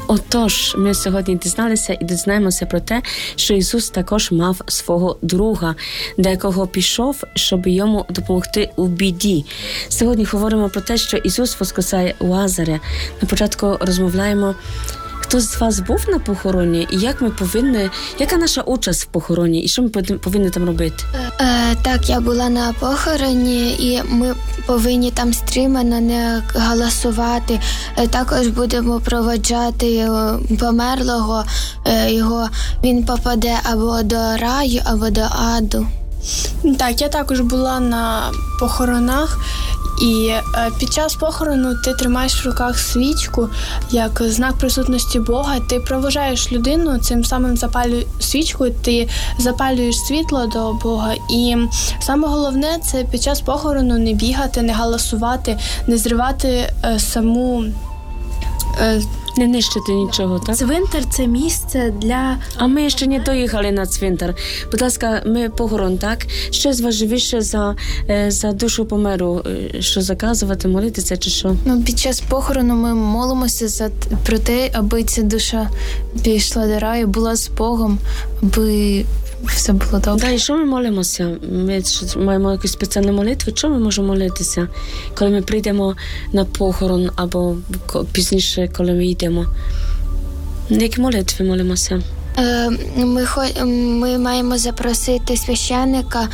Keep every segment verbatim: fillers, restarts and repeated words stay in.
Отож, ми сьогодні дізналися і дізнаємося про те, що Ісус також мав свого друга, до якого пішов, щоб йому допомогти у біді. Сьогодні говоримо про те, що Ісус воскресає Лазаря. На початку розмовляємо, хто з вас був на похороні і як ми повинні, яка наша участь в похороні і що ми повинні там робити? Е, так, я була на похороні і ми повинні там стримано не галасувати. Е, також будемо проводжати померлого, е, його, він попаде або до раю, або до аду. Так, я також була на похоронах. І е, під час похорону ти тримаєш в руках свічку як знак присутності Бога. Ти проважаєш людину, цим самим запалюєш свічку, ти запалюєш світло до Бога. І саме головне – це під час похорону не бігати, не галасувати, не зривати е, саму... Е, Не нищити нічого, так? Цвинтар – це місце для... А ми ще не доїхали на цвинтар. Будь ласка, ми похорон, так? Щось важливіше за, за душу померу. Що заказувати, молитися чи що? Ну, під час похорону ми молимося за, про те, аби ця душа пішла до раю, була з Богом, аби все було добре. Да, і що ми молимося? Ми маємо якусь спеціальну молитву. Чому ми можемо молитися, коли ми прийдемо на похорон або пізніше, коли ми йдемо? Які молитви молимося? Ми, ми маємо запросити священника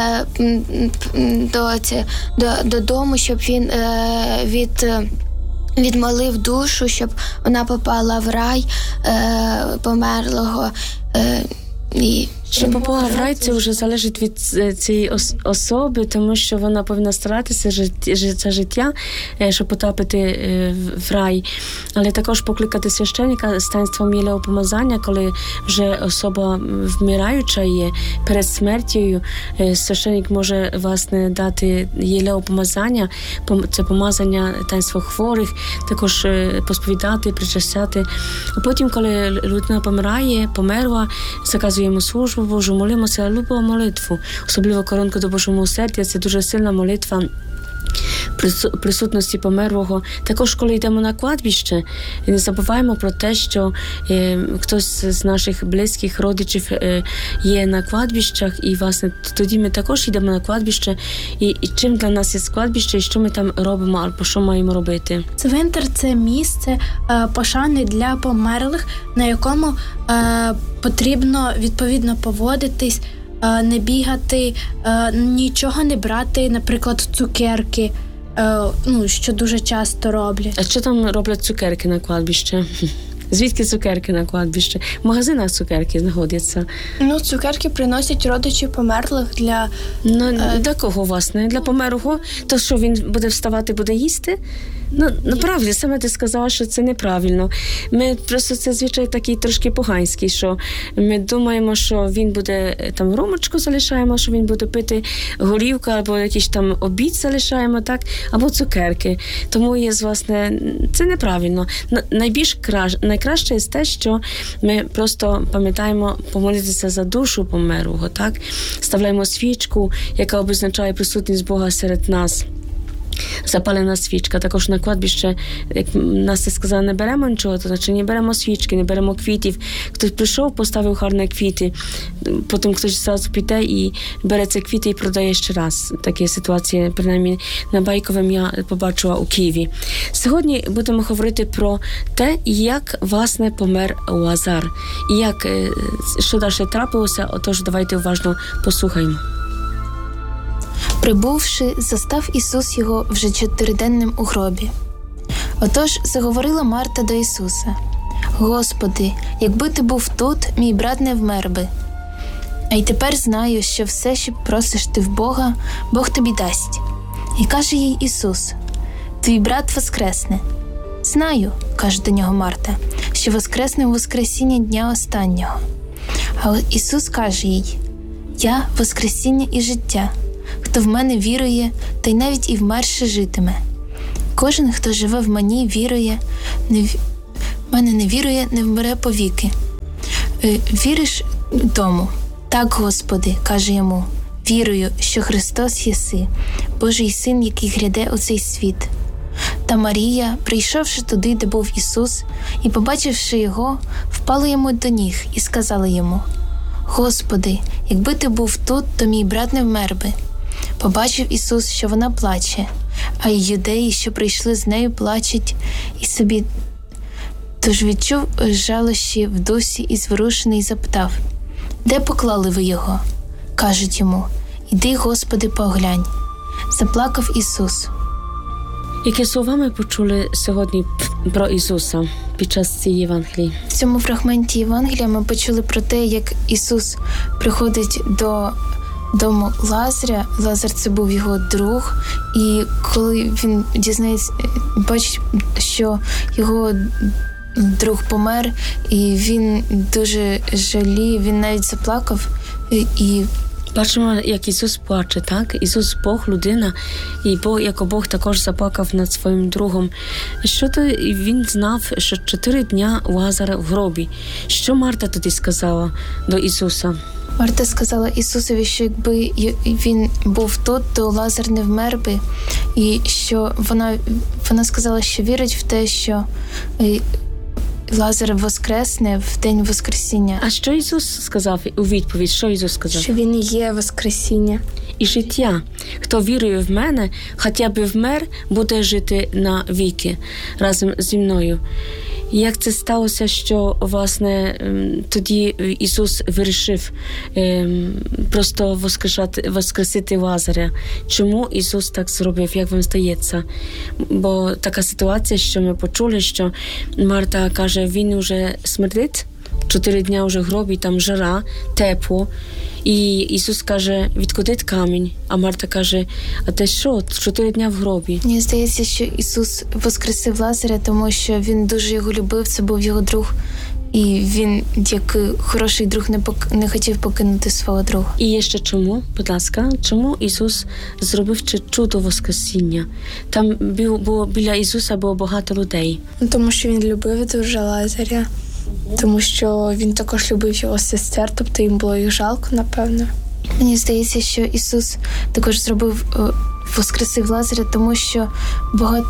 до, до, додому, щоб він від, відмолив душу, щоб вона попала в рай померлого. І Щоб попала в рай, це вже залежить від цієї особи, тому що вона повинна старатися це життя, щоб потрапити в рай. Але також покликати священника з таїнством єлеопомазання, коли вже особа вмираюча є перед смертю, священник може, власне, дати єлеопомазання, це помазання таїнства хворих, також посповідати, причастяти. А потім, коли людина помирає, померла, заказуємо службу Божу, молимося любу молитву, особливо коронку до Божого милосердя, це дуже сильна молитва присутності померлого. Також, коли йдемо на кладбище, не забуваємо про те, що е, хтось з наших близьких родичів е, є на кладбищах, і, власне, тоді ми також йдемо на кладбище, і, і чим для нас є кладбище, і що ми там робимо, або що маємо робити. Цвинтар – це місце е, пошани для померлих, на якому е, потрібно відповідно поводитись, е, не бігати, е, нічого не брати, наприклад, цукерки, ну, що дуже часто роблять. А що там роблять цукерки на кладбище? Звідки цукерки на кладбище? В магазинах цукерки знаходяться. Ну, цукерки приносять родичі померлих для... Ну, е... для кого, власне? Для померлого? То що, він буде вставати, буде їсти? Ну, направді, саме ти сказала, що це неправильно. Ми просто, це звичай такий трошки поганський, що ми думаємо, що він буде, там, румочку залишаємо, що він буде пити горівку, або якийсь там обід залишаємо, так, або цукерки. Тому є, власне, це неправильно. Найбільш кращ, найкраще є те, що ми просто пам'ятаємо помолитися за душу померлого, так, ставляємо свічку, яка обозначає присутність Бога серед нас. Запалена свічка. Також на кладбище, як Настя сказала, не беремо нічого, то значить не беремо свічки, не беремо квітів. Хтось прийшов, поставив гарні квіти, потім хтось зразу піде і бере ці квіти і продає ще раз. Такі ситуації, принаймні, на Байковому я побачила у Києві. Сьогодні будемо говорити про те, як, власне, помер Лазар. І як, що далі трапилося, отож давайте уважно послухаємо. Прибувши, застав Ісус його вже чотириденним у гробі. Отож заговорила Марта до Ісуса: «Господи, якби ти був тут, мій брат не вмер би. А й тепер знаю, що все, що просиш ти в Бога, Бог тобі дасть». І каже їй Ісус: «Твій брат воскресне». «Знаю», – каже до нього Марта, «що воскресне в воскресіння дня останнього». А Ісус каже їй: «Я – воскресіння і життя. Хто в мене вірує, той навіть і вмерше житиме. Кожен, хто живе в мені, вірує, не в мене не вірує, не вмре повіки. Е, віриш тому?» «Так, Господи», – каже йому, «вірую, що Христос єси, Божий Син, який гряде у цей світ». Та Марія, прийшовши туди, де був Ісус, і побачивши його, впала йому до ніг і сказала йому: «Господи, якби ти був тут, то мій брат не вмер би». Побачив Ісус, що вона плаче, а й юдеї, що прийшли з нею, плачуть і собі. Тож відчув жалощі в дусі і зворушений запитав: «Де поклали ви його?» Кажуть йому: «Іди, Господи, поглянь». Заплакав Ісус. Які слова ми почули сьогодні про Ісуса під час цієї Євангелії? В цьому фрагменті Євангелія ми почули про те, як Ісус приходить до дому Лазаря. Лазар – це був його друг, і коли він дізнається, бачить, що його друг помер, і він дуже жаліє, він навіть заплакав, і Бачимо, як Ісус плаче, так? Ісус Бог, людина, і Бог, як Бог також заплакав над своїм другом. Що то він знав, що чотири дня Лазара в гробі. Що Марта тоді сказала до Ісуса? Марта сказала Ісусові, що якби він був тут, то Лазар не вмер би, і що вона, вона сказала, що вірить в те, що Лазар воскресне в день Воскресіння. А що Ісус сказав у відповідь? Що Ісус сказав? Що Він є Воскресіння. І життя. Хто вірує в мене, хоча б вмер, буде жити на віки разом зі мною. Як це сталося, що, власне, тоді Ісус вирішив просто воскрешати, воскресити Лазаря? Чому Ісус так зробив, як вам здається? Бо така ситуація, що ми почули, що Марта каже, він уже смердить, чотири дня вже в гробі, там жара, тепло. І Ісус каже, відкладіть камінь. А Марта каже, а те що, чотири дня в гробі? Мені здається, що Ісус воскресив Лазаря, тому що Він дуже його любив, це був його друг. І Він, як хороший друг, не, пок... не хотів покинути свого друга. І є ще чому, будь ласка, чому Ісус зробив чудо Воскресіння? Там було, біля Ісуса було багато людей. Тому що Він любив дуже Лазаря. Тому що він також любив його сестер, тобто їм було їх жалко, напевно. Мені здається, що Ісус також зробив, воскресив Лазаря, тому що багато,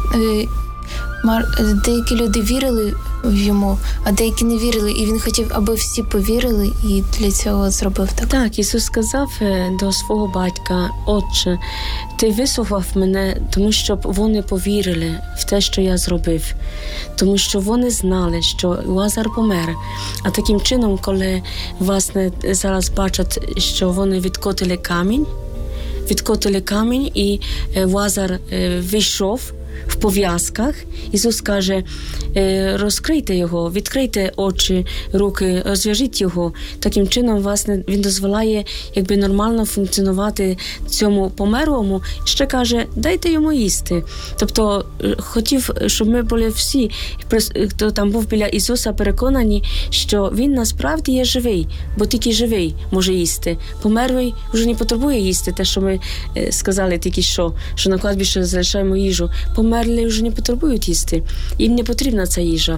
деякі люди вірили в йому, а деякі не вірили, і він хотів, аби всі повірили, і для цього зробив так. Так, Ісус сказав до свого батька: «Отче, ти вислухав мене, тому щоб вони повірили в те, що я зробив». Тому що вони знали, що Лазар помер. А таким чином, коли, власне, зараз бачать, що вони відкотили камінь, відкотили камінь, і Лазар вийшов в пов'язках, Ісус каже, розкрийте його, відкрийте очі, руки, розв'яжіть його. Таким чином, власне, він дозволяє якби нормально функціонувати цьому померлому. Ще каже, дайте йому їсти. Тобто, хотів, щоб ми були всі, хто там був біля Ісуса, переконані, що він насправді є живий, бо тільки живий може їсти. Померлий вже не потребує їсти, те, що ми сказали тільки що, що на кладбище залишаємо їжу. Померлі вже не потребують їсти. Їм не потрібна ця їжа.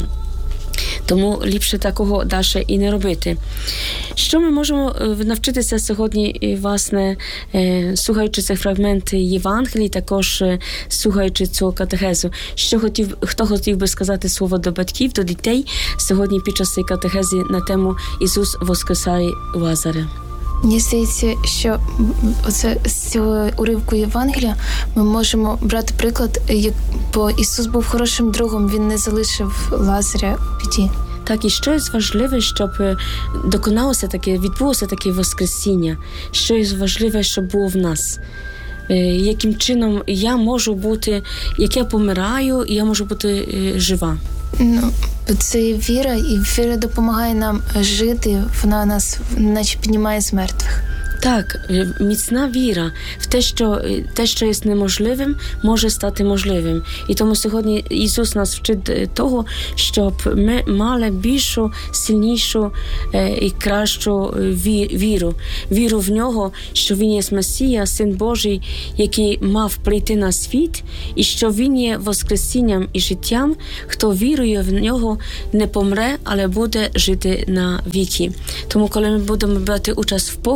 Тому ліпше такого далі і не робити. Що ми можемо навчитися сьогодні, власне, слухаючи цей фрагмент Євангелії, також слухаючи цього катехезу? Що хотів, хто хотів би сказати слово до батьків, до дітей сьогодні під час цієї катехези на тему «Ісус воскресає Лазаря»? Мені здається, що оце, з цього уривку Євангелія ми можемо брати приклад, бо Ісус був хорошим другом, Він не залишив Лазаря у біді. Так, і щось важливе, щоб доконалося таке, відбулося таке воскресіння. Щось важливе, щоб було в нас. Яким чином я можу бути, як я помираю, і я можу бути жива. Ну, це віра, і віра допомагає нам жити, вона нас наче піднімає з мертвих. Так, міцна віра в те, що те, що є неможливим, може стати можливим. І тому сьогодні Ісус нас вчить того, щоб ми мали більшу, сильнішу і кращу віру. Віру в Нього, що Він є Месія, Син Божий, який мав прийти на світ, і що Він є воскресінням і життям. Хто вірує в Нього, не помре, але буде жити на віки. Тому, коли ми будемо брати участь в похоронах,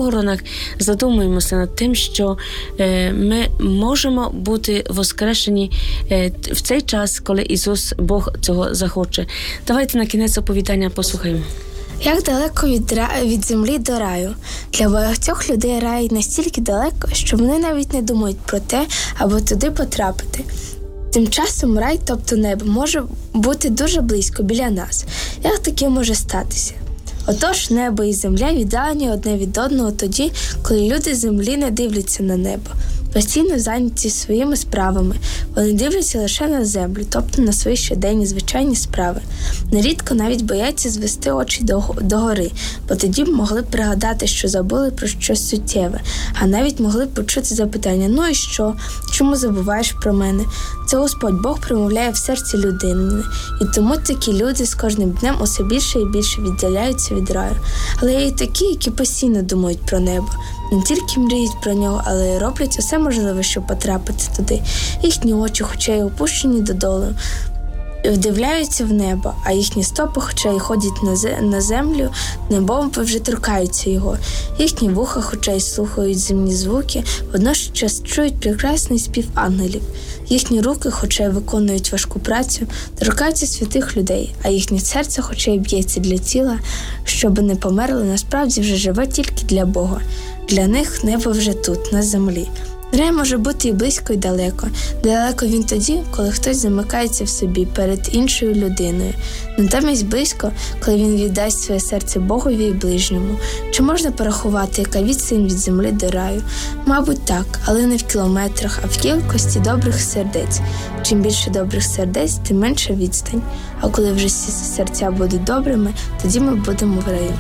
задумуємося над тим, що е, ми можемо бути воскрешені е, в цей час, коли Ісус, Бог цього захоче. Давайте на кінець оповідання послухаємо. Як далеко від, ра... від землі до раю? Для багатьох людей рай настільки далеко, що вони навіть не думають про те, аби туди потрапити. Тим часом рай, тобто небо, може бути дуже близько біля нас. Як таке може статися? Отож, небо і земля віддалені одне від одного тоді, коли люди з землі не дивляться на небо. Постійно зайняті своїми справами. Вони дивляться лише на землю, тобто на свої щоденні звичайні справи. Нерідко навіть бояться звести очі догори, бо тоді б могли б пригадати, що забули про щось суттєве, а навіть могли б почути запитання: «Ну і що? Чому забуваєш про мене?» Це Господь Бог промовляє в серці людини, і тому такі люди з кожним днем усе більше і більше віддаляються від раю. Але є й такі, які постійно думають про небо. Не тільки мріють про нього, але й роблять усе можливе, щоб потрапити туди. Їхні очі, хоча й опущені додолу, вдивляються в небо, а їхні стопи, хоча й ходять на землю, небом вже торкаються його. Їхні вуха, хоча й слухають земні звуки, водночас чують прекрасний спів ангелів. Їхні руки, хоча й виконують важку працю, торкаються святих людей, а їхнє серце, хоча й б'ється для тіла, щоб не померло, насправді вже живе тільки для Бога. Для них небо вже тут, на землі. Рай може бути і близько, і далеко. Далеко він тоді, коли хтось замикається в собі перед іншою людиною. Натомість близько, коли він віддасть своє серце Богові і ближньому. Чи можна порахувати, яка відстань від землі до раю? Мабуть, так, але не в кілометрах, а в кількості добрих сердець. Чим більше добрих сердець, тим менша відстань. А коли вже всі серця будуть добрими, тоді ми будемо в раю.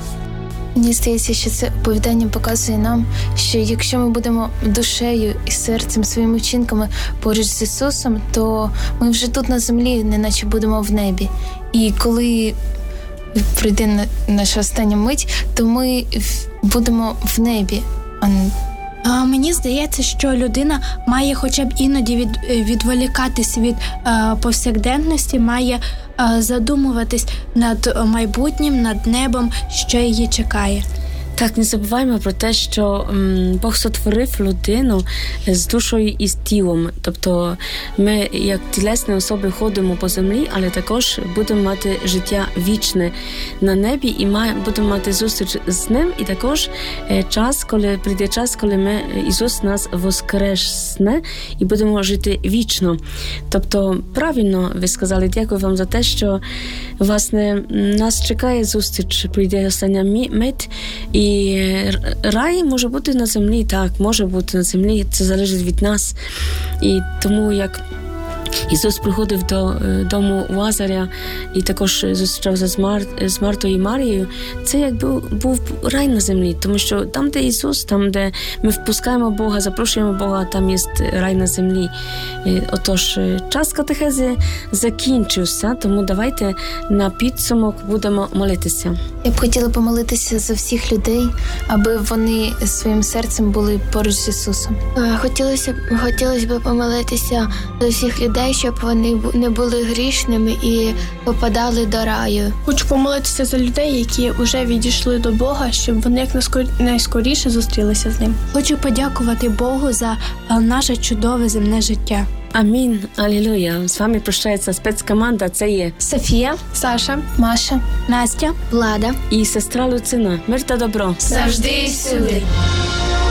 Мені здається, що це оповідання показує нам, що якщо ми будемо душею і серцем, своїми вчинками поруч з Ісусом, то ми вже тут на землі, неначе будемо в небі. І коли прийде наша остання мить, то ми будемо в небі. А мені здається, що людина має хоча б іноді від, відволікатись від е, повсякденності, має е, задумуватись над майбутнім, над небом, що її чекає. Так, не забуваємо про те, що м, Бог сотворив людину з душою і з тілом. Тобто ми, як тілесні особи, ходимо по землі, але також будемо мати життя вічне на небі і має, будемо мати зустріч з ним. І також е, час, коли прийде час, коли ми, Ісус нас воскресне і будемо жити вічно. Тобто, правильно ви сказали, дякую вам за те, що, власне, нас чекає зустріч, прийде остання мить. І рай може бути на землі, так, може бути на землі, це залежить від нас. І тому, як Ісус приходив до дому Лазаря і також зустрічався з, Мар... з Мартою і Марією, це якби був рай на землі, тому що там, де Ісус, там, де ми впускаємо Бога, запрошуємо Бога, там є рай на землі. Отож, час катехези закінчився, тому давайте на підсумок будемо молитися. Я б хотіла помолитися за всіх людей, аби вони своїм серцем були поруч з Ісусом. Хотілося, хотілося б помолитися за всіх людей, щоб вони не були грішними і попадали до раю. Хочу помолитися за людей, які вже відійшли до Бога, щоб вони якнайскоріше зустрілися з ним. Хочу подякувати Богу за наше чудове земне життя. Амінь, алілуя. З вами прощається спецкоманда, це є Софія, Саша, Маша, Настя, Влада і сестра Люцина. Мир та добро. завжди і всюди.